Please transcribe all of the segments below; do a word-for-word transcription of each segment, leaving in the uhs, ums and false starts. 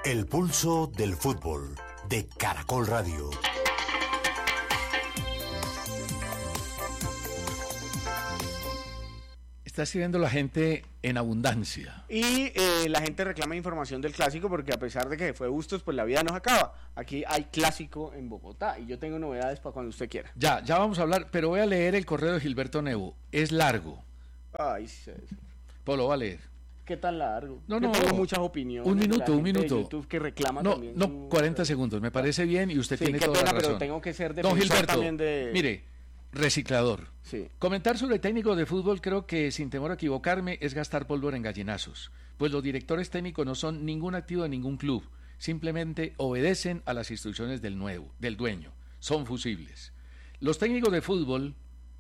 El pulso del fútbol de Caracol Radio. Está escribiendo la gente en abundancia. Y eh, la gente reclama información del clásico porque a pesar de que fue Bustos, pues la vida no se acaba. Aquí hay clásico en Bogotá y yo tengo novedades para cuando usted quiera. Ya, ya vamos a hablar, pero voy a leer el correo de Gilberto Nevo. Es largo. Ay, sí. Pues lo va a leer. ¿Qué tan largo? No, no. Yo tengo muchas opiniones. Un minuto, un minuto. De YouTube que reclama no, también. no, su... cuarenta segundos. Me parece bien y usted sí, tiene qué toda pena, la razón. Pero tengo que ser Don Gilberto, también de... mire, reciclador. Sí. Comentar sobre técnicos de fútbol creo que, sin temor a equivocarme, es gastar pólvora en gallinazos, pues los directores técnicos no son ningún activo de ningún club, simplemente obedecen a las instrucciones del nuevo, del dueño, son fusibles. Los técnicos de fútbol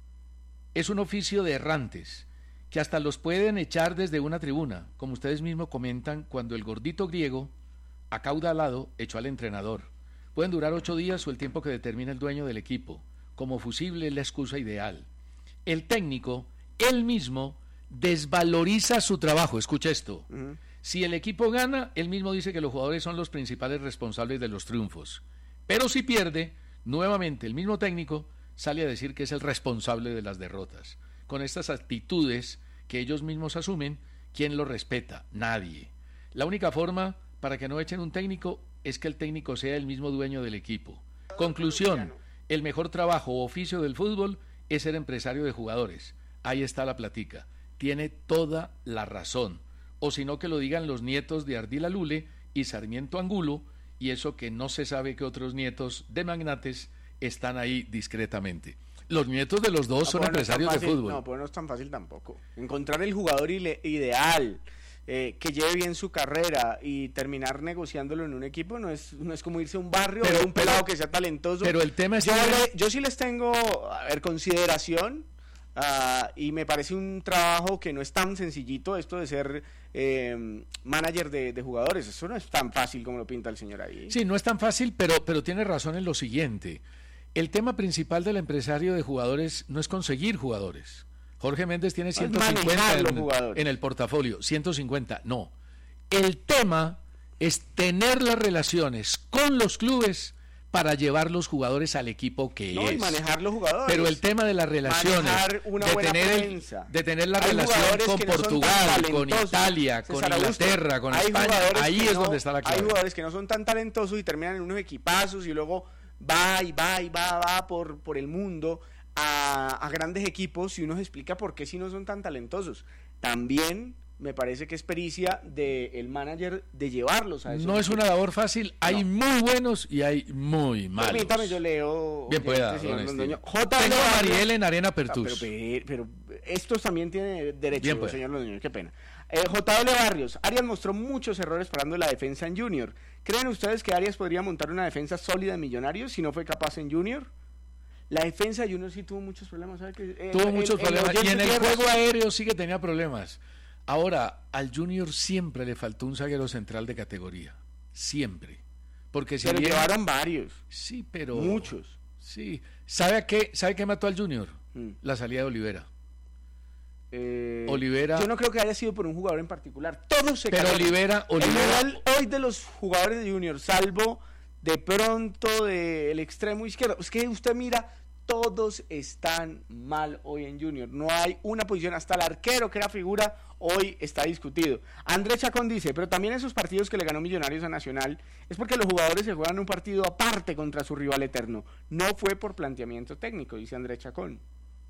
es un oficio de errantes, que hasta los pueden echar desde una tribuna, como ustedes mismos comentan cuando el gordito griego, acaudalado, echó al entrenador. Pueden durar ocho días o el tiempo que determine el dueño del equipo. Como fusible es la excusa ideal. El técnico, él mismo, desvaloriza su trabajo. Escucha esto. Uh-huh. Si el equipo gana, él mismo dice que los jugadores son los principales responsables de los triunfos. Pero si pierde, nuevamente el mismo técnico sale a decir que es el responsable de las derrotas. Con estas actitudes que ellos mismos asumen, ¿quién lo respeta? Nadie. La única forma para que no echen un técnico es que el técnico sea el mismo dueño del equipo. Conclusión. El mejor trabajo o oficio del fútbol es ser empresario de jugadores. Ahí está la platica. Tiene toda la razón. O si no, que lo digan los nietos de Ardila Lule y Sarmiento Angulo, y eso que no se sabe que otros nietos de magnates están ahí discretamente. Los nietos de los dos no, son empresarios no fácil, de fútbol. No, pues no es tan fácil tampoco. Encontrar el jugador ile- ideal... Eh, que lleve bien su carrera y terminar negociándolo en un equipo no es no es como irse a un barrio pero, o un pelado que sea talentoso. Pero el tema es yo, que... le, yo sí les tengo a ver consideración uh, y me parece un trabajo que no es tan sencillito esto de ser eh, manager de, de jugadores. Eso no es tan fácil como lo pinta el señor ahí. Sí, no es tan fácil, pero, pero tiene razón en lo siguiente. El tema principal del empresario de jugadores no es conseguir jugadores. Jorge Méndez tiene ciento cincuenta en, en el portafolio, ciento cincuenta, no. El tema es tener las relaciones con los clubes para llevar los jugadores al equipo que no, es. Y manejar los jugadores. Pero el tema de las relaciones, una de, buena tener el, de tener la Hay relación con Portugal, no con Italia, con César Inglaterra, Augusto, con España, ahí es no, donde está la clave. Hay jugadores que no son tan talentosos y terminan en unos equipazos y luego va y va y va, va por, por el mundo... A, a grandes equipos y uno se explica por qué si no son tan talentosos. También me parece que es pericia del manager de llevarlos a eso. No es una labor fácil, hay no. muy buenos y hay muy malos. Permítame, yo leo. Bien pueda, J Tengo a Mariel en Arena Pertus. Ah, pero, pero, pero estos también tienen derecho, señor Londoño, qué pena. Eh, J W Barrios, Arias mostró muchos errores parando la defensa en Junior. ¿Creen ustedes que Arias podría montar una defensa sólida en Millonarios si no fue capaz en Junior? La defensa de Junior sí tuvo muchos problemas, ¿sabe? Que, eh, tuvo el, muchos el, problemas el y en el tierras. juego aéreo sí que tenía problemas. Ahora, al Junior siempre le faltó un zaguero central de categoría, siempre. Porque si pero bien, llevaron varios. Sí, pero muchos. Sí. ¿Sabe a qué? ¿Sabe qué mató al Junior? Hmm. La salida de Olivera. Eh, Olivera. Yo no creo que haya sido por un jugador en particular. Todos se Pero cayeron. Olivera, Olivera. El hoy de los jugadores de Junior, salvo de pronto del extremo izquierdo, es que usted mira, todos están mal hoy en Junior, no hay una posición, hasta el arquero que era figura hoy está discutido. Andrés Chacón dice, pero también esos partidos que le ganó Millonarios a Nacional es porque los jugadores se juegan un partido aparte contra su rival eterno, no fue por planteamiento técnico, dice Andrés Chacón.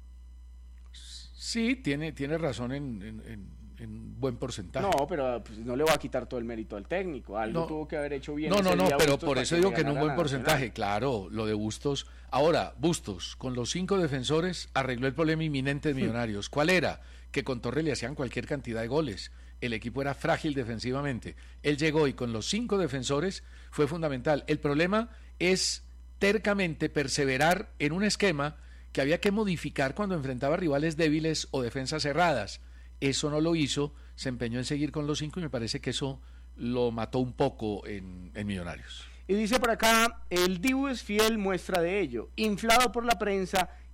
Sí, tiene, tiene razón en, en, en en buen porcentaje. No, pero pues, no le va a quitar todo el mérito al técnico, algo no, tuvo que haber hecho bien. No, no, no, pero por eso digo que en un buen porcentaje, Nacional. Claro, lo de Bustos. Ahora, Bustos, con los cinco defensores, arregló el problema inminente de Millonarios. ¿Cuál era? Que con Torres le hacían cualquier cantidad de goles. El equipo era frágil defensivamente. Él llegó y con los cinco defensores fue fundamental. El problema es tercamente perseverar en un esquema que había que modificar cuando enfrentaba rivales débiles o defensas cerradas. Eso no lo hizo, se empeñó en seguir con los cinco y me parece que eso lo mató un poco en, en Millonarios. Y dice por acá, el Dibu es fiel muestra de ello, inflado por la prensa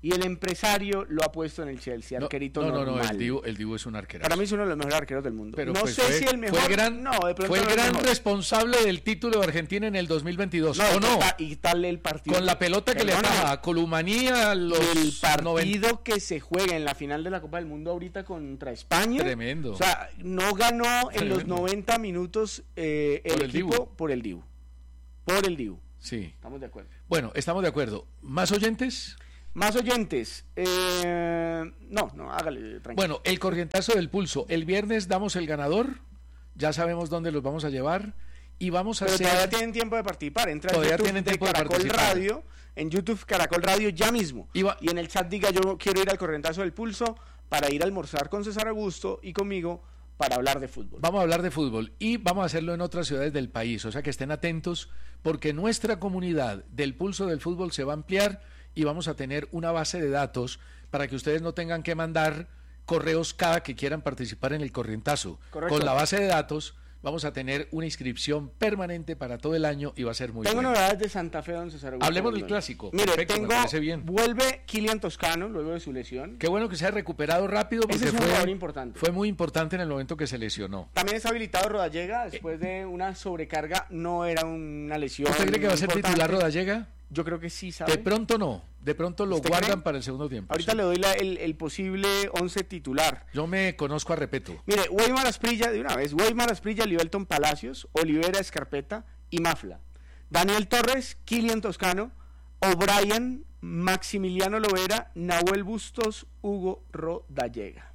y el empresario lo ha puesto en el Chelsea, No, arquerito no, no, normal. no, el Dibu, el Dibu es un arquero. Para mí es uno de los mejores arqueros del mundo. Pero no pues sé fue, si el mejor, fue el gran, no, de pronto fue el no gran mejor. responsable del título de Argentina en el dos mil veintidós, No, ¿o no? Y tal el partido. Con la pelota que Perdóname, le ataja, Columanía, los el partido noventa. que se juega en la final de la Copa del Mundo ahorita contra España. Tremendo. O sea, no ganó en Tremendo. los noventa minutos eh, el, Por el equipo Dibu. por el Dibu. Por el Dibu. Sí. Estamos de acuerdo. Bueno, estamos de acuerdo. ¿Más oyentes? Más oyentes. Eh, no, no, hágale, tranquilo. Bueno, el corrientazo del pulso. El viernes damos el ganador. Ya sabemos dónde los vamos a llevar. Y vamos a Pero hacer... todavía tienen tiempo de participar. Entra en Todavía YouTube tienen de tiempo de Caracol participar. Radio. En YouTube Caracol Radio ya mismo. Y va- Y en el chat diga yo quiero ir al corrientazo del pulso para ir a almorzar con César Augusto y conmigo para hablar de fútbol. Vamos a hablar de fútbol y vamos a hacerlo en otras ciudades del país, o sea que estén atentos porque nuestra comunidad del pulso del fútbol se va a ampliar y vamos a tener una base de datos para que ustedes no tengan que mandar correos cada que quieran participar en el corrientazo. Correcto. Con la base de datos vamos a tener una inscripción permanente para todo el año y va a ser muy Tengo bueno. novedades de Santa Fe, don César Augusto. Hablemos del Rondón. clásico. Mire, Perfecto, me tengo, parece bien. vuelve Kylian Toscano luego de su lesión. Qué bueno que se ha recuperado rápido porque Ese es un fue, jugador importante. fue muy importante en el momento que se lesionó. También está habilitado Rodallega después de una sobrecarga, no era una lesión. ¿Usted cree que va a ser importante. titular Rodallega? Yo creo que sí, ¿sabe? De pronto no, de pronto lo ¿Usted guardan cree? para el segundo tiempo. Ahorita sí. le doy la- el, el posible once titular. Yo me conozco a Repeto. Mire, Weimar Asprilla, de una vez, Weimar Asprilla, Livelton Palacios, Olivera Escarpeta y Mafla. Daniel Torres, Kylian Toscano, O'Brien, Maximiliano Lovera, Nahuel Bustos, Hugo Rodallega.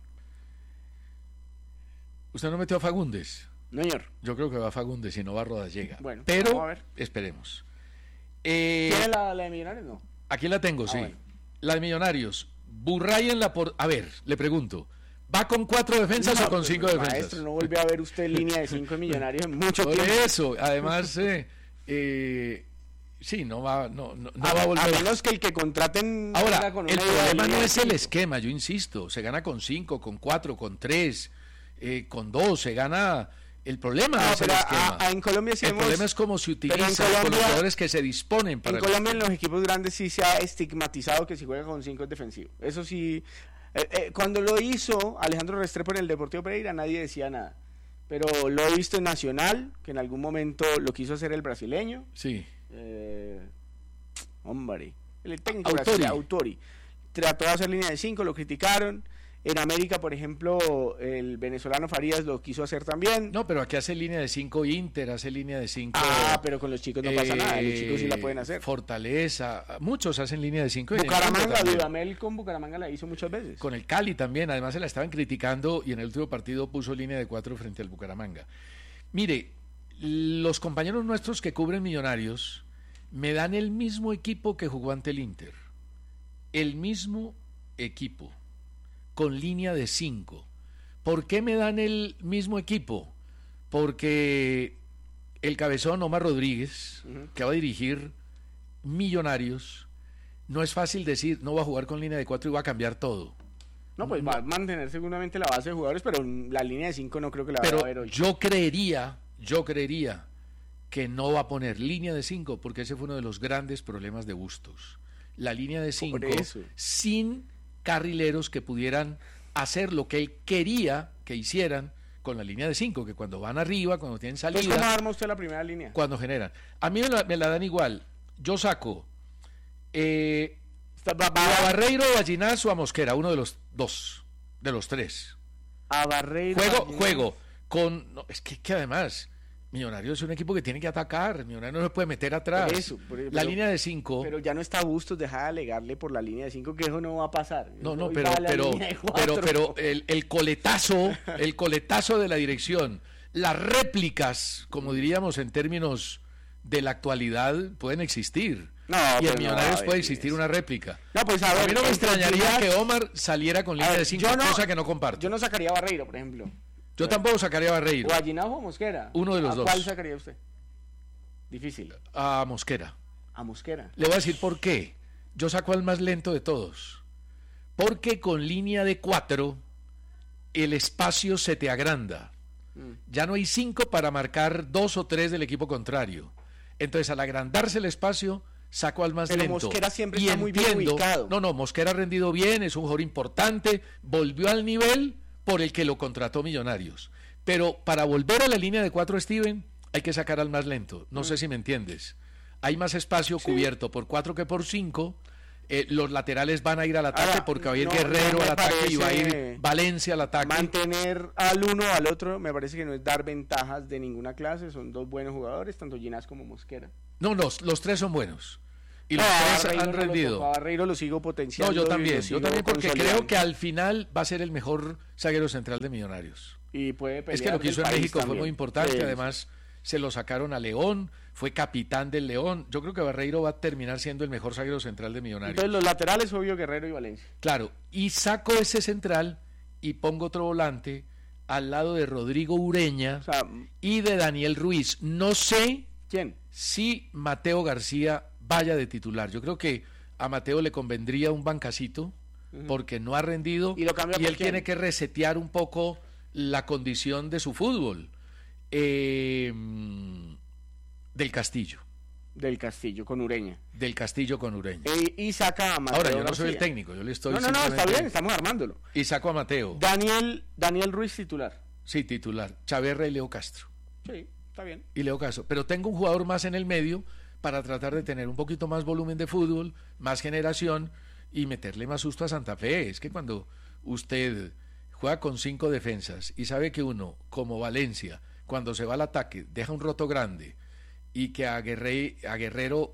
¿Usted no metió a Fagundes? No, señor. Yo creo que va a Fagundes y no va a Rodallega. Bueno, pero vamos a ver. esperemos. Eh, ¿Tiene la, la de Millonarios? No. aquí la tengo, Ah, sí. bueno. La de Millonarios. Burray en la por... A ver, le pregunto. ¿Va con cuatro defensas No, o con pues, cinco maestro, defensas? no vuelve a ver usted línea de cinco de Millonarios en mucho Por tiempo. eso, además, eh, eh, sí, no va, no, no, no a, va a volver. a menos que el que contraten Ahora, venga con el una idea de problema línea no de es el cinco. esquema, yo insisto, se gana con cinco, con cuatro, con tres, eh, con dos, se gana. El problema No, es el pero a- esquema. a- en Colombia sí el hemos- problema es cómo se pero en utiliza con los Colombia- jugadores que se disponen para En el- Colombia en los equipos grandes sí se ha estigmatizado que si juega con cinco es defensivo. Eso sí, eh, eh, cuando lo hizo Alejandro Restrepo en el Deportivo Pereira nadie decía nada. Pero lo he visto en Nacional, que en algún momento lo quiso hacer el brasileño. Sí. Eh, hombre, el técnico Autori. brasileño, Autori. Trató de hacer línea de cinco, lo criticaron. En América, por ejemplo, el venezolano Farías lo quiso hacer también. No, pero aquí hace línea de cinco Inter, hace línea de cinco. Ah, pero con los chicos no pasa eh, nada, los chicos sí la pueden hacer. Fortaleza, muchos hacen línea de cinco. y en el Bucaramanga, campo también. Dudamel con Bucaramanga la hizo muchas veces. Con el Cali también, además se la estaban criticando y en el último partido puso línea de cuatro frente al Bucaramanga. Mire, los compañeros nuestros que cubren Millonarios me dan el mismo equipo que jugó ante el Inter. El mismo equipo, con línea de cinco. ¿Por qué me dan el mismo equipo? Porque el cabezón Omar Rodríguez, Ujú. que va a dirigir Millonarios, no es fácil decir, no va a jugar con línea de cuatro y va a cambiar todo. No, pues va a mantener seguramente la base de jugadores, pero la línea de cinco no creo que la vaya a Pero ver hoy. yo creería, yo creería que no va a poner línea de cinco, porque ese fue uno de los grandes problemas de Bustos. La línea de cinco eso. sin carrileros que pudieran hacer lo que él quería que hicieran con la línea de cinco, que cuando van arriba, cuando tienen Entonces, ¿cómo salida, arma usted la primera línea? cuando generan. A mí me la, me la dan igual. Yo saco eh, Está- va- a va- Barreiro o a Ginás o a Mosquera, uno de los dos, de los tres. a Barreiro. Juego, a Ginás. juego con. No, es que, que además, Millonarios es un equipo que tiene que atacar. Millonarios no se puede meter atrás. Por eso, por- la pero- línea de cinco. Pero ya no está Bustos, deja de alegarle por la línea de cinco, que eso no va a pasar. No, no, Hoy pero, va a la pero, línea de pero, cuatro. pero el, el coletazo, el coletazo de la dirección, las réplicas, como diríamos en términos de la actualidad, pueden existir. No, y pero en no, Millonarios a puede ver, existir es- una réplica. No, pues a A ver, mí no me entre extrañaría Ginás- que Omar saliera con a línea ver, de cinco, yo no- cosa que no comparto. Yo Yo, no sacaría a Barreiro, por ejemplo. tampoco sacaría a Barreiro, O a Ginás o a Mosquera. Uno de los ¿A dos. ¿Cuál sacaría usted? Difícil. a Mosquera. A Mosquera. Le voy a decir por qué. Yo saco al más lento de todos. Porque con línea de cuatro, el espacio se te agranda. Mm. Ya no hay cinco para marcar dos o tres del equipo contrario. Entonces, al agrandarse el espacio, saco al más Pero lento. Mosquera siempre y está muy bien entiendo, ubicado. No, no, Mosquera ha rendido bien, es un jugador importante, volvió al nivel por el que lo contrató Millonarios. Pero para volver a la línea de cuatro, Steven, hay que sacar al más lento. No mm. sé si me entiendes. Hay más espacio sí. cubierto por cuatro que por cinco. Eh, los laterales van a ir al ataque Ahora, porque va a ir no, Guerrero no al ataque y va a ir Valencia al ataque. Mantener al uno o al otro me parece que no es dar ventajas de ninguna clase. Son dos buenos jugadores, tanto Ginás como Mosquera. No, no, los tres son buenos. Y los no, tres Barreiro han rendido. No a Barreiro lo sigo potenciando. No, yo también. Yo también porque creo que al final va a ser el mejor zaguero central de Millonarios. Y puede pelear. Es que lo que hizo en México también. fue muy importante. Sí. Además, se lo sacaron a León. Fue capitán del León. Yo creo que Barreiro va a terminar siendo el mejor zaguero central de Millonarios. Entonces los laterales, obvio, Guerrero y Valencia. Claro, y saco ese central y pongo otro volante al lado de Rodrigo Ureña o sea, y de Daniel Ruiz. No sé quién si Mateo García vaya de titular. Yo creo que a Mateo le convendría un bancacito uh-huh. porque no ha rendido y, lo cambia y él quién? tiene que resetear un poco la condición de su fútbol. Eh... Del Castillo. Del Castillo, con Ureña. Del Castillo con Ureña. E, y saca a Mateo Ahora, yo no García. soy el técnico, yo le estoy No, no, no, está bien, estamos armándolo. Y saco a Mateo. Daniel, Daniel Ruiz titular. Sí, titular. Chaverra y Leo Castro. Sí, está bien. Y Leo Castro. Pero tengo un jugador más en el medio para tratar de tener un poquito más volumen de fútbol, más generación y meterle más susto a Santa Fe. Es que cuando usted juega con cinco defensas y sabe que uno, como Valencia, cuando se va al ataque, deja un roto grande y que a, Guerre, a Guerrero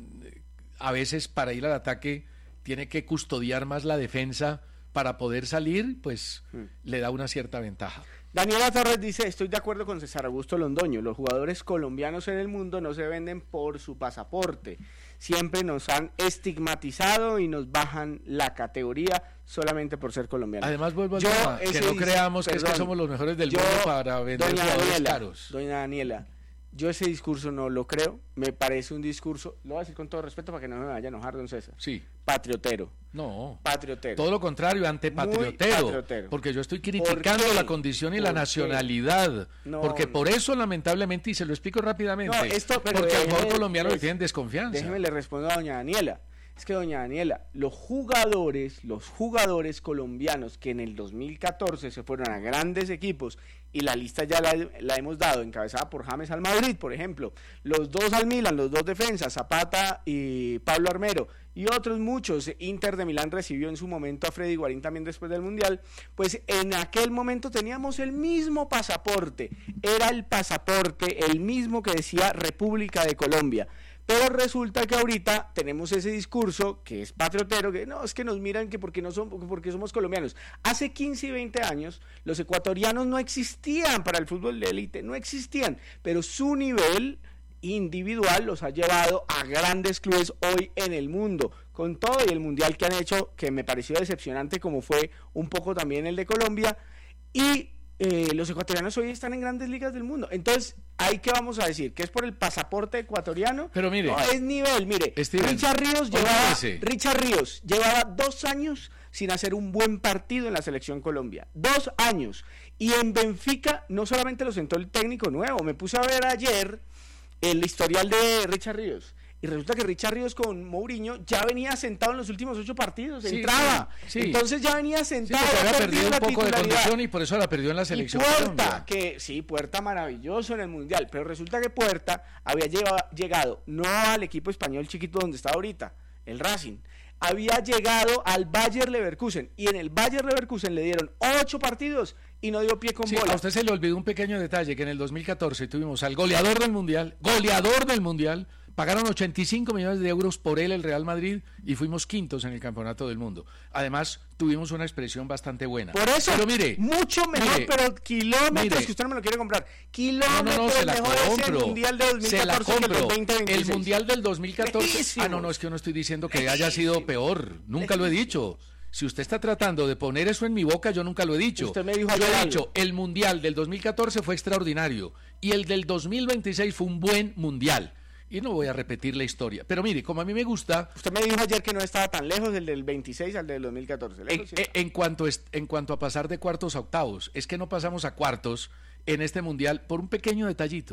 a veces para ir al ataque tiene que custodiar más la defensa para poder salir, pues mm. le da una cierta ventaja. Daniela Torres dice, estoy de acuerdo con César Augusto Londoño, los jugadores colombianos en el mundo no se venden por su pasaporte, siempre nos han estigmatizado y nos bajan la categoría solamente por ser colombianos. Además vuelvo a tema, que no dice, creamos perdón, que es que somos los mejores del yo, mundo para vender doña jugadores Daniela, caros. Doña Daniela, yo ese discurso no lo creo, me parece un discurso, lo voy a decir con todo respeto para que no me vaya a enojar, don César. Sí. Patriotero. No. Patriotero. Todo lo contrario, antepatriotero. Patriotero. Porque yo estoy criticando la condición y la nacionalidad. No, porque por eso, lamentablemente, y se lo explico rápidamente, no, esto, pero porque al jugador colombiano le tienen desconfianza. Déjeme le respondo a doña Daniela. Es que doña Daniela, los jugadores, los jugadores colombianos que en el dos mil catorce se fueron a grandes equipos, y la lista ya la, la hemos dado, encabezada por James al Madrid, por ejemplo, los dos al Milan, los dos defensas, Zapata y Pablo Armero, y otros muchos, Inter de Milán recibió en su momento a Freddy Guarín también después del Mundial, pues en aquel momento teníamos el mismo pasaporte, era el pasaporte, el mismo que decía República de Colombia. Pero resulta que ahorita tenemos ese discurso que es patriotero, que no, es que nos miran que porque no somos, porque somos colombianos. Hace quince y veinte años los ecuatorianos no existían para el fútbol de élite, no existían, pero su nivel individual los ha llevado a grandes clubes hoy en el mundo, con todo y el mundial que han hecho, que me pareció decepcionante como fue un poco también el de Colombia, y Eh, los ecuatorianos hoy están en grandes ligas del mundo. Entonces, ¿ahí qué vamos a decir? ¿Que es por el pasaporte ecuatoriano? Pero mire, no, es nivel, mire, Steven, Richard Ríos llevaba, Richard Ríos llevaba dos años sin hacer un buen partido en la selección Colombia, dos años, y en Benfica no solamente lo sentó el técnico nuevo, me puse a ver ayer el historial de Richard Ríos, y resulta que Richard Ríos con Mourinho ya venía sentado en los últimos ocho partidos, sí, entraba, sí, sí. Entonces ya venía sentado. Sí, había perdido un poco de condición y por eso la perdió en la selección. Y Puerta, que sí, Puerta maravilloso en el Mundial, pero resulta que Puerta había llegado, llegado no al equipo español chiquito donde está ahorita, el Racing, había llegado al Bayer Leverkusen, y en el Bayer Leverkusen le dieron ocho partidos y no dio pie con sí, bola. A usted se le olvidó un pequeño detalle, que en el dos mil catorce tuvimos al goleador del Mundial, goleador del Mundial, pagaron ochenta y cinco millones de euros por él el Real Madrid y fuimos quintos en el campeonato del mundo. Además, tuvimos una expresión bastante buena. Por eso, pero mire, mucho mejor, mire, pero kilómetros mire, que usted no me lo quiere comprar. Kilómetros no, no, no, se la mejor compro, el Mundial de dos mil catorce se la compro. Que el veinte veintiséis. El Mundial del dos mil catorce. Lejísimos. Ah, no, no, es que yo no estoy diciendo que haya sido peor. Nunca Lejísimos. Lo he dicho. Si usted está tratando de poner eso en mi boca, yo nunca lo he dicho. Usted me dijo yo he algo. dicho, el Mundial del dos mil catorce fue extraordinario y el del dos mil veintiséis fue un buen Mundial. Y no voy a repetir la historia. Pero mire, como a mí me gusta... Usted me dijo ayer que no estaba tan lejos del del veintiséis al del dos mil catorce. En, sí. en, cuanto es, en cuanto a pasar de cuartos a octavos, es que no pasamos a cuartos en este Mundial por un pequeño detallito.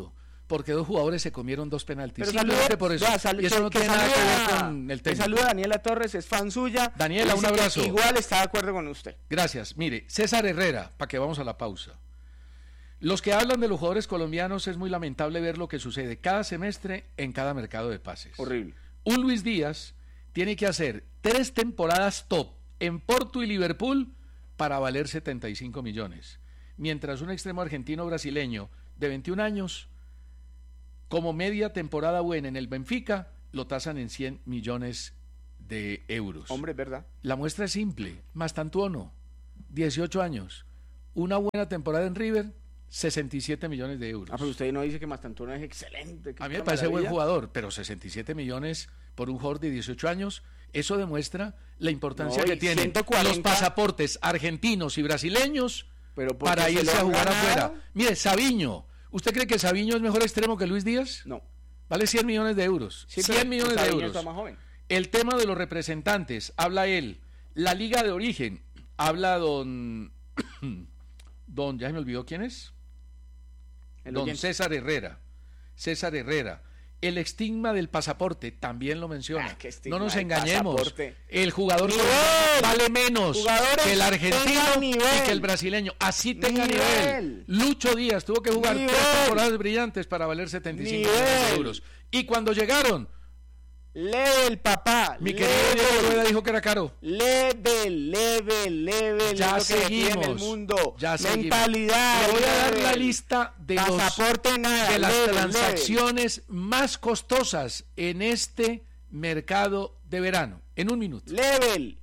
porque dos jugadores se comieron dos penaltis. Pero Simplemente saluda, por eso. vea, sal- y eso que- no que tiene nada que ver saluda- con el que técnico. saluda a Daniela Torres, es fan suya. Daniela, Dice un que abrazo. Igual está de acuerdo con usted. Gracias. Mire, César Herrera, para que vamos a la pausa. Los que hablan de los jugadores colombianos es muy lamentable ver lo que sucede cada semestre en cada mercado de pases. Horrible. Un Luis Díaz tiene que hacer tres temporadas top en Porto y Liverpool para valer setenta y cinco millones. Mientras un extremo argentino brasileño de veintiún años, como media temporada buena en el Benfica, lo tasan en cien millones de euros. Hombre, es verdad. La muestra es simple. Mastantuono, dieciocho años. Una buena temporada en River, sesenta y siete millones de euros. Ah, pero usted no dice que Mastantuono es excelente. que A mí es me una parece buen maravilla. jugador, pero sesenta y siete millones por un jugador de dieciocho años, eso demuestra la importancia No, que y tienen ciento cuarenta los pasaportes argentinos y brasileños Pero porque para se irse lo a han jugar ganado. afuera. Mire, Sabiño, ¿usted cree que Sabiño es mejor extremo que Luis Díaz? No. Vale cien millones de euros. Sí, cien pero millones de Sabiño euros. está más joven. El tema de los representantes, habla él. La liga de origen, habla don... don, ya se me olvidó quién es. El Don oyente. César Herrera. César Herrera. El estigma del pasaporte también lo menciona. Ah, qué estigma No nos del engañemos. pasaporte. El jugador ¡Nivel! vale menos Jugadores que el tengan argentino nivel. y que el brasileño. Así tenga nivel. Nivel. Lucho Díaz tuvo que jugar Nivel. tres temporadas brillantes para valer setenta y cinco Nivel. millones de euros. Y cuando llegaron, Level, papá. mi querido Diego Rueda dijo que era caro. Level, level, level. Ya es lo que tiene seguimos. el mundo. Ya seguimos. Mentalidad. Le voy a dar la level. lista de, los, Pasaporte nada. de las level, transacciones más costosas en este mercado de verano. En un minuto. Level.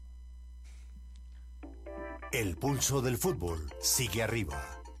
El pulso del fútbol sigue arriba.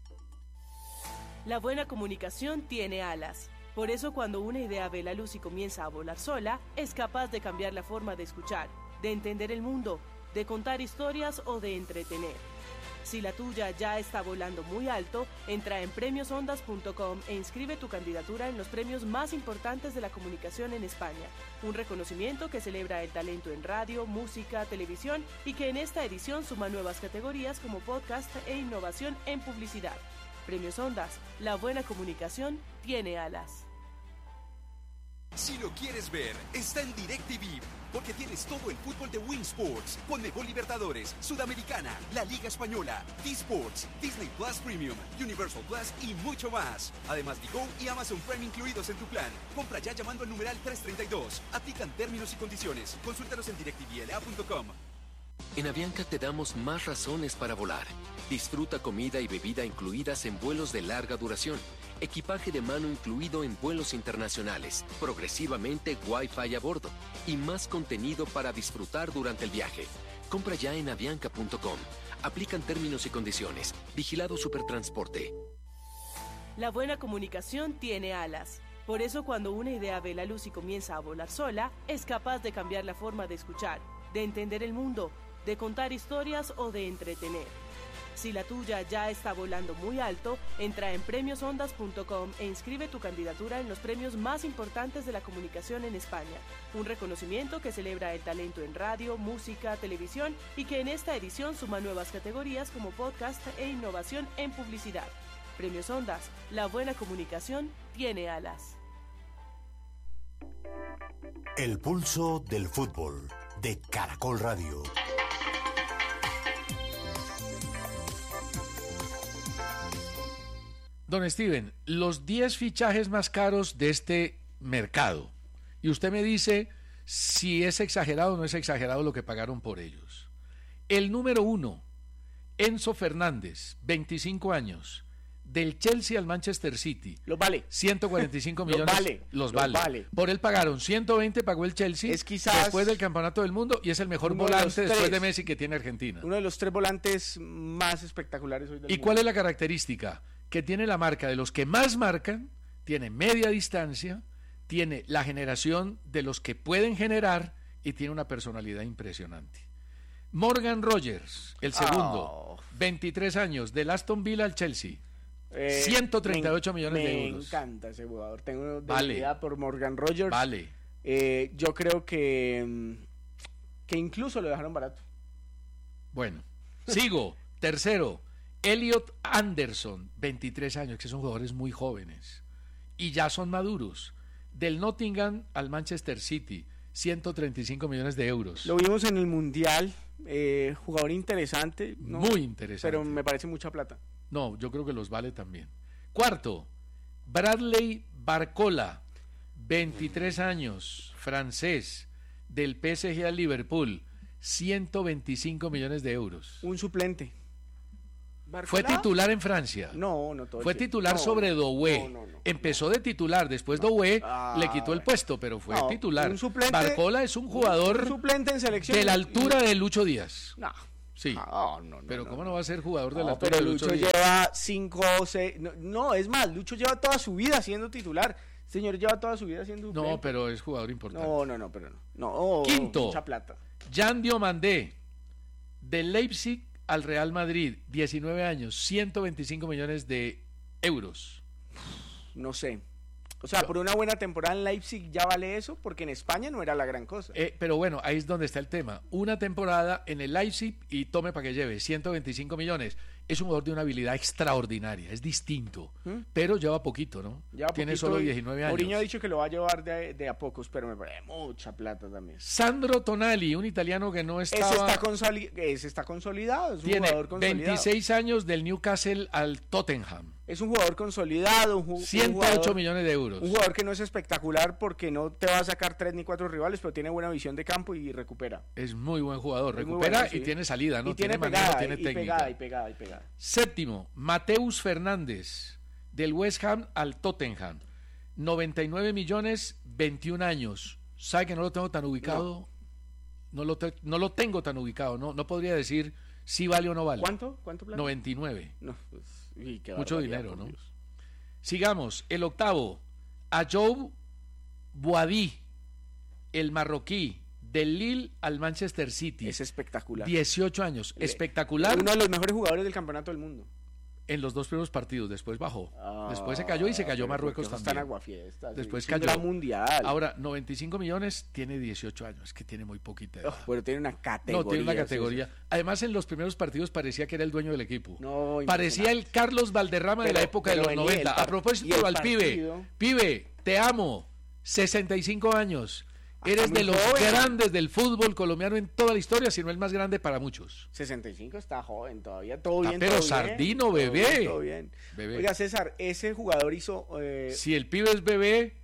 La buena comunicación tiene alas. Por eso cuando una idea ve la luz y comienza a volar sola, es capaz de cambiar la forma de escuchar, de entender el mundo, de contar historias o de entretener. Si la tuya ya está volando muy alto, entra en premios ondas punto com e inscribe tu candidatura en los premios más importantes de la comunicación en España. Un reconocimiento que celebra el talento en radio, música, televisión y que en esta edición suma nuevas categorías como podcast e innovación en publicidad. Premios Ondas, la buena comunicación tiene alas. Si lo quieres ver, está en DirecTV, porque tienes todo el fútbol de Win Sports, Conmebol Libertadores, Sudamericana, la Liga Española, T-Sports, Disney Plus Premium, Universal Plus y mucho más. Además, Digo y Amazon Prime incluidos en tu plan. Compra ya llamando al numeral trescientos treinta y dos. Aplican términos y condiciones. Consúltalos en directivl a punto com. En Avianca te damos más razones para volar. Disfruta comida y bebida incluidas en vuelos de larga duración, equipaje de mano incluido en vuelos internacionales, progresivamente Wi-Fi a bordo y más contenido para disfrutar durante el viaje. Compra ya en avianca punto com. Aplican términos y condiciones. Vigilado Supertransporte. La buena comunicación tiene alas. Por eso cuando una idea ve la luz y comienza a volar sola, es capaz de cambiar la forma de escuchar, de entender el mundo, de contar historias o de entretener. Si la tuya ya está volando muy alto, entra en premios ondas punto com e inscribe tu candidatura en los premios más importantes de la comunicación en España. Un reconocimiento que celebra el talento en radio, música, televisión y que en esta edición suma nuevas categorías como podcast e innovación en publicidad. Premios Ondas, la buena comunicación tiene alas. El pulso del fútbol de Caracol Radio. Don Steven, los diez fichajes más caros de este mercado. Y usted me dice si es exagerado o no es exagerado lo que pagaron por ellos. El número uno, Enzo Fernández, veinticinco años, del Chelsea al Manchester City. Los vale. ciento cuarenta y cinco Los millones. vale, Los los vale. vale. Por él pagaron ciento veinte, pagó el Chelsea Es quizás después del Campeonato del Mundo y es el mejor uno de los volante después tres. de Messi que tiene Argentina. Uno de los tres volantes más espectaculares hoy del ¿Y mundo. cuál es la característica? Que tiene la marca de los que más marcan, tiene media distancia, tiene la generación de los que pueden generar y tiene una personalidad impresionante. Morgan Rogers, el segundo, Oh. veintitrés años, del Aston Villa al Chelsea. Eh, ciento treinta y ocho me- millones de Me euros. encanta ese jugador. Tengo Vale. debilidad por Morgan Rogers. Vale. Eh, yo creo que, mm, que incluso lo dejaron barato. Bueno, sigo. Tercero, Elliot Anderson, veintitrés años, que son jugadores muy jóvenes. y ya son maduros. Del Nottingham al Manchester City, ciento treinta y cinco millones de euros. Lo vimos en el Mundial, eh, jugador interesante. ¿no? Muy interesante. Pero me parece mucha plata. No, yo creo que los vale también. Cuarto, Bradley Barcola, veintitrés años, francés, del P S G al Liverpool, ciento veinticinco millones de euros. Un suplente. Fue titular en Francia. No, no todo. Fue titular no, sobre Doué. No, no, no, Empezó de titular, después no. Doué ah, le quitó el puesto, pero fue no, titular. Un suplente, Barcola es un jugador un suplente en selección de la altura de Lucho Díaz. No. Sí. No, no, no, pero no, ¿cómo no. no va a ser jugador de no, la altura pero de Lucho Lucho Díaz? lleva cinco o seis... No, no, es más, Lucho lleva toda su vida siendo titular. Señor, lleva toda su vida siendo suplente. No, pero es jugador importante. No, no, no, pero no. no oh, Quinto, mucha plata. Jan Diomandé, del Leipzig al Real Madrid, diecinueve años, ciento veinticinco millones de euros. No sé. O sea, por una buena temporada en Leipzig ya vale eso, porque en España no era la gran cosa. Eh, pero bueno, ahí es donde está el tema. Una temporada en el Leipzig y tome para que lleve ciento veinticinco millones. Es un jugador de una habilidad extraordinaria, es distinto, ¿Mm? pero lleva poquito, ¿no? Lleva Tiene poquito solo diecinueve años. Mourinho ha dicho que lo va a llevar de, de a pocos, pero me parece mucha plata también. Sandro Tonali, un italiano que no estaba... Ese está, consoli... Ese está consolidado, es un Tiene jugador consolidado. veintiséis años del Newcastle al Tottenham. Es un jugador consolidado, un, ju ciento ocho un jugador, millones de euros. Un jugador que no es espectacular porque no te va a sacar tres ni cuatro rivales, pero tiene buena visión de campo y recupera. Es muy buen jugador, es recupera bueno, sí. y tiene salida, ¿no? Y tiene, tiene pegada, manejo, tiene y, técnica. pegada, y pegada, y pegada. Séptimo, Mateus Fernández, del West Ham al Tottenham, noventa y nueve millones, veintiún años. ¿Sabe que no lo tengo tan ubicado? No, no, lo, te no lo tengo tan ubicado, no, no podría decir si vale o no vale. ¿Cuánto? ¿Cuánto plata? noventa y nueve. No, pues, uy, qué mucho dinero, ¿no? Dios. Sigamos, el octavo, Ayoub Boadi, el marroquí, del Lille al Manchester City. Es espectacular. dieciocho años, espectacular. Uno de los mejores jugadores del campeonato del mundo. En los dos primeros partidos, después bajó. Ah, después se cayó y se cayó Marruecos también. Están aguafiestas. Después es cayó. Un gran mundial. Ahora, noventa y cinco millones, tiene dieciocho años, es que tiene muy poquita edad. Oh, pero tiene una categoría. No, tiene una categoría. Eso. Además, en los primeros partidos parecía que era el dueño del equipo. No, parecía el Carlos Valderrama pero, de la época de los noventa. A propósito, al pibe, pibe, te amo, sesenta y cinco años. Eres de los joven. grandes del fútbol colombiano en toda la historia, si no el más grande para muchos. sesenta y cinco está joven todavía, todo bien. Pero todo Sardino, bien, bebé. Todo bien, todo bien. Bebé. Oiga, César, ese jugador hizo... Eh... Si el pibe es bebé,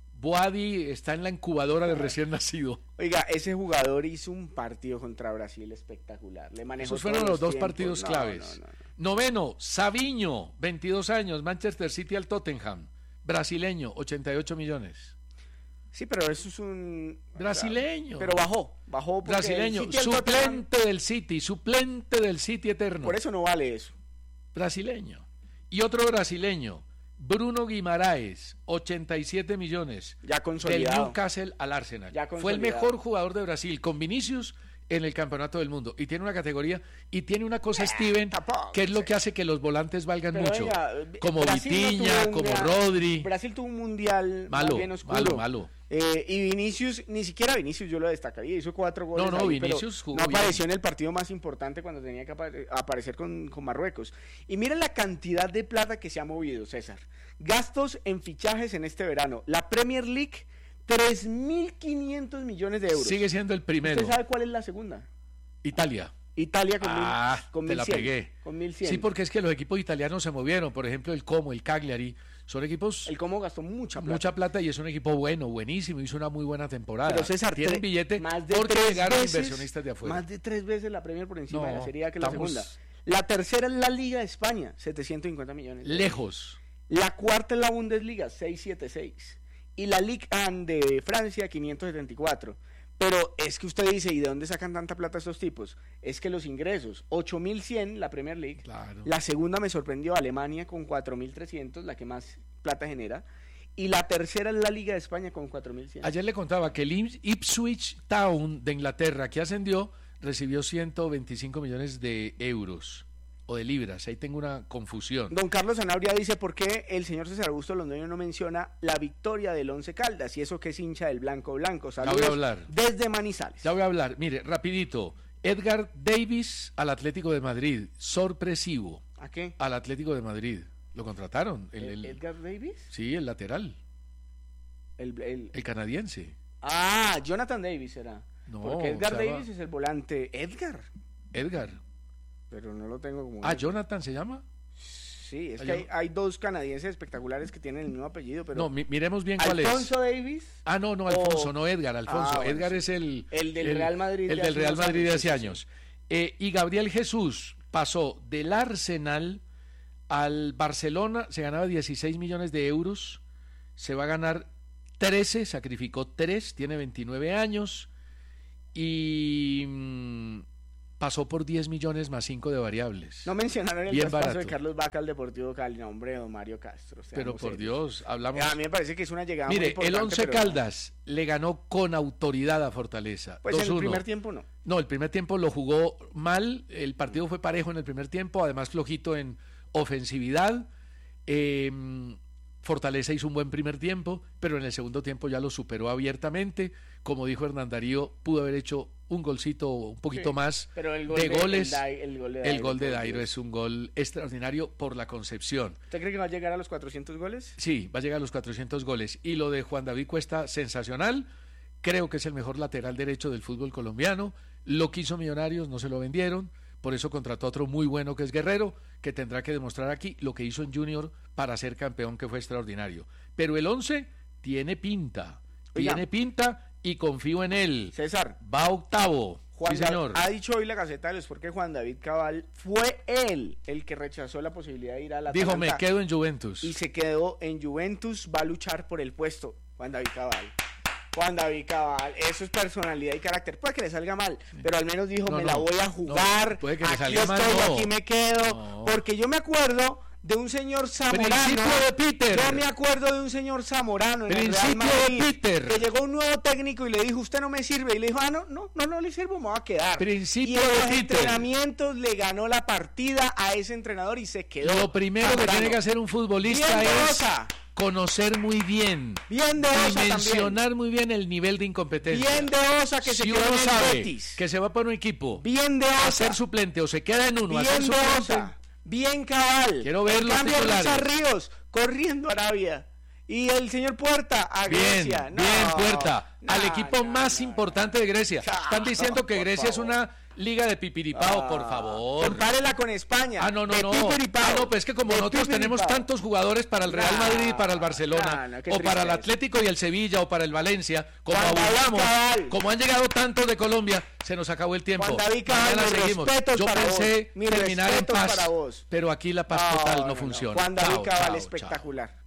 Boadi está en la incubadora de recién nacido. Oiga, ese jugador hizo un partido contra Brasil espectacular. Le manejó Esos fueron los, los dos tiempos. partidos no, claves. No, no, no. Noveno, Savinho, veintidós años, Manchester City al Tottenham. Brasileño, ochenta y ocho millones. Sí, pero eso es un... Brasileño. Pero bajó, bajó. Brasileño, suplente del City, suplente del City eterno. Por eso no vale eso. Brasileño. Y otro brasileño, Bruno Guimaraes, ochenta y siete millones. Ya consolidado. Del Newcastle al Arsenal. Ya Fue el mejor jugador de Brasil, con Vinicius en el campeonato del mundo. Y tiene una categoría, y tiene una cosa, Steven, tampoco, que es lo sí. que hace que los volantes valgan pero mucho. Venga, como Brasil Vitinha, no como gran... Rodri. Brasil tuvo un mundial malo, bien oscuro. malo, malo. Eh, y Vinicius, ni siquiera Vinicius yo lo destacaría, hizo cuatro goles. No, no, ahí, Vinicius jugó no apareció bien. en el partido más importante cuando tenía que apare aparecer con, con Marruecos. Y mira la cantidad de plata que se ha movido, César. Gastos en fichajes en este verano. La Premier League, tres mil quinientos millones de euros. Sigue siendo el primero. ¿Usted sabe cuál es la segunda? Italia. Italia con, ah, mil, con te mil cien. La pegué. Con mil cien. Sí, porque es que los equipos italianos se movieron. Por ejemplo, el Como, el Cagliari, son equipos... El Como gastó mucha plata. Mucha plata y es un equipo bueno, buenísimo. Hizo una muy buena temporada. Pero César, tiene un billete más de porque tres llegaron veces, inversionistas de afuera. Más de tres veces la Premier por encima no, de la Serie A que estamos... la segunda. La tercera es la Liga de España, setecientos cincuenta millones. Lejos. La cuarta es la Bundesliga, seiscientos setenta y seis. Y la Ligue uno de Francia, quinientos setenta y cuatro. Pero es que usted dice, ¿y de dónde sacan tanta plata estos tipos? Es que los ingresos, ocho mil cien la Premier League. Claro. La segunda me sorprendió, Alemania con cuatro mil trescientos, la que más plata genera. Y la tercera es la Liga de España con cuatro mil cien. Ayer le contaba que el Ipswich Town de Inglaterra, que ascendió, recibió ciento veinticinco millones de euros. O de libras, ahí tengo una confusión. Don Carlos Sanabria dice, ¿por qué el señor César Augusto Londoño no menciona la victoria del Once Caldas? Y eso que es hincha del Blanco Blanco. Saludos ya voy a hablar. Desde Manizales. Ya voy a hablar. Mire, rapidito. Edgar Davis al Atlético de Madrid. Sorpresivo. ¿A qué? Al Atlético de Madrid. Lo contrataron. El, ¿El, el, ¿Edgar Davis? sí, el lateral. El, el... El canadiense. Ah, Jonathan Davis era. No, Porque Edgar se llama- Davis es el volante. ¿Edgar? Edgar. Pero no lo tengo como... Ah, Jonathan se llama. Sí, es Ah, que yo- hay, hay dos canadienses espectaculares que tienen el mismo apellido, pero... No, mi- miremos bien cuál es. Alfonso Davis, Ah, no, no, Alfonso, o- no Edgar, Alfonso. Ah, bueno, Edgar sí. es el... El del Real Madrid El de del hace Real unos Madrid de años, hace sí, sí, años. Eh, y Gabriel Jesús pasó del Arsenal al Barcelona, se ganaba dieciséis millones de euros, se va a ganar trece, sacrificó tres, tiene veintinueve años y mm, pasó por diez millones más cinco de variables. No mencionaron el Bien traspaso barato. de Carlos Vaca al Deportivo Cali, no, hombre, don Mario Castro. Pero seamos por serios. Dios, hablamos... A mí me parece que es una llegada muy Mire, importante. el Once pero no. Caldas le ganó con autoridad a Fortaleza. Pues en dos el uno. primer tiempo no. No, el primer tiempo lo jugó mal, el partido fue parejo en el primer tiempo, además flojito en ofensividad. Eh, Fortaleza hizo un buen primer tiempo, pero en el segundo tiempo ya lo superó abiertamente. Como dijo Hernán Darío, pudo haber hecho un golcito un poquito Sí, más pero el gol de de- el goles. Dai- el gol de El Dairo, gol de por Dairo Dios. es un gol extraordinario por la concepción. ¿Usted cree que va a llegar a los cuatrocientos goles? Sí, va a llegar a los cuatrocientos goles. Y lo de Juan David Cuesta, sensacional. Creo que es el mejor lateral derecho del fútbol colombiano. Lo quiso Millonarios, no se lo vendieron. Por eso contrató a otro muy bueno que es Guerrero, que tendrá que demostrar aquí lo que hizo en Junior para ser campeón, que fue extraordinario. Pero el once tiene pinta. Oiga. Tiene pinta y confío en él. César, Va octavo. Juan Sí, Da- señor. ha dicho hoy la Gaceta de los Sport que Juan David Cabal fue él el que rechazó la posibilidad de ir a la Dijo, me quedo en Juventus. y se quedó en Juventus, va a luchar por el puesto. Juan David Cabal. Juan David Cabal, eso es personalidad y carácter. Puede que le salga mal, pero al menos dijo, No, me no, la voy a no, jugar, puede que le aquí salga estoy, mal, no. aquí me quedo. No. Porque yo me acuerdo de un señor zamorano. Principio de Peter. Yo me acuerdo de un señor zamorano en el Real Principio de Madrid, Peter. que llegó un nuevo técnico y le dijo, usted no me sirve. Y le dijo, ah, no, no, no, no le sirvo, me voy a quedar. Principio y en de los Peter. entrenamientos le ganó la partida a ese entrenador y se quedó. Lo primero que Zamorano. tiene que hacer un futbolista Bien de es Osa. conocer muy bien, Bien de Osa también. dimensionar muy bien el nivel de incompetencia. Bien de Osa que se si quedó uno en el sabe Betis. que se va para un equipo Bien de a Osa. ser suplente o se queda en uno a ser Bien de suplente, Osa. Bien Cabal. Quiero ver En los cambio, titulares. Richard Ríos corriendo a Arabia. Y el señor Puerta a bien, Grecia. No, bien Puerta, no, al equipo no, más no, importante de Grecia. No, Están diciendo que por Grecia es favor. una liga de pipiripao, Ah, por favor. Compárela con España. Ah, no, no, de no. pipiripao. Ah, no, pues es que como De nosotros tenemos pipiripao. tantos jugadores para el Real No, Madrid y para el Barcelona, no, no, qué o para el tristeza. Atlético y el Sevilla, o para el Valencia, como Juan David abundamos, Cabal. como han llegado tantos de Colombia, se nos acabó el tiempo. Juan David Cabal, Mañana mis seguimos. respetos Yo para pensé vos, mis terminar en respetos paz, para vos. pero aquí la paz total no, funciona. Juan David Chao, Cabal, chao, espectacular.